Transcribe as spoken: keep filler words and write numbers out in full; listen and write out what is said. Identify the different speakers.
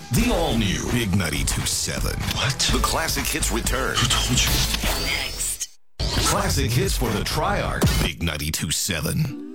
Speaker 1: The all-new Big ninety-two point seven.
Speaker 2: What?
Speaker 1: The classic hits return.
Speaker 2: Who told you?
Speaker 3: Next.
Speaker 1: Classic hits for the Triarch. Big ninety-two point seven.